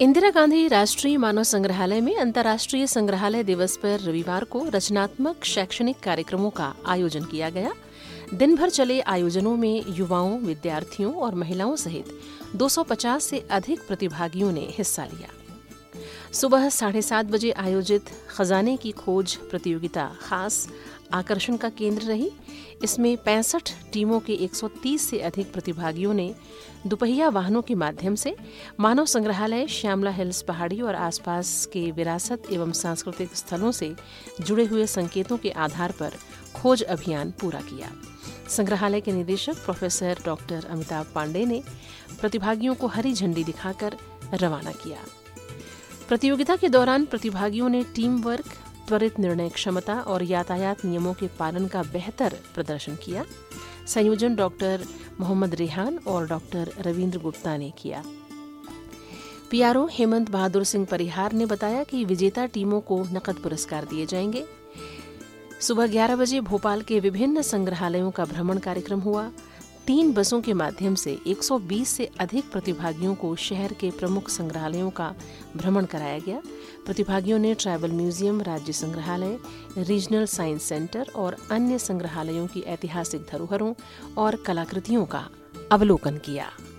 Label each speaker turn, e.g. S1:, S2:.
S1: इंदिरा गांधी राष्ट्रीय मानव संग्रहालय में अंतर्राष्ट्रीय संग्रहालय दिवस पर रविवार को रचनात्मक शैक्षणिक कार्यक्रमों का आयोजन किया गया। दिन भर चले आयोजनों में युवाओं, विद्यार्थियों और महिलाओं सहित 250 से अधिक प्रतिभागियों ने हिस्सा लिया। सुबह 7:30 बजे आयोजित खजाने की खोज प्रतियोगिता खास आकर्षण का केंद्र रही। इसमें 65 टीमों के 130 से अधिक प्रतिभागियों ने दुपहिया वाहनों के माध्यम से मानव संग्रहालय, श्यामला हिल्स पहाड़ी और आसपास के विरासत एवं सांस्कृतिक स्थलों से जुड़े हुए संकेतों के आधार पर खोज अभियान पूरा किया। संग्रहालय के निदेशक प्रोफेसर डॉक्टर अमिताभ पांडे ने प्रतिभागियों को हरी झंडी दिखाकर रवाना किया। प्रतियोगिता के दौरान प्रतिभागियों ने टीम वर्क, त्वरित निर्णय क्षमता और यातायात नियमों के पालन का बेहतर प्रदर्शन किया। संयोजन डॉक्टर मोहम्मद रेहान और डॉक्टर रविंद्र गुप्ता ने किया। पीआरओ हेमंत बहादुर सिंह परिहार ने बताया कि विजेता टीमों को नकद पुरस्कार दिए जाएंगे। सुबह 11 बजे भोपाल के विभिन्न संग्रहालयों का भ्रमण कार्यक्रम हुआ। 3 बसों के माध्यम से 120 से अधिक प्रतिभागियों को शहर के प्रमुख संग्रहालयों का भ्रमण कराया गया। प्रतिभागियों ने ट्राइबल म्यूजियम, राज्य संग्रहालय, रीजनल साइंस सेंटर और अन्य संग्रहालयों की ऐतिहासिक धरोहरों और कलाकृतियों का अवलोकन किया।